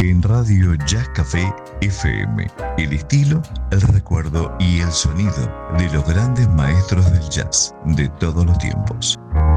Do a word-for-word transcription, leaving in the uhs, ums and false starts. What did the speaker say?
En Radio Jazz Café F M, el estilo, el recuerdo y el sonido de los grandes maestros del jazz de todos los tiempos.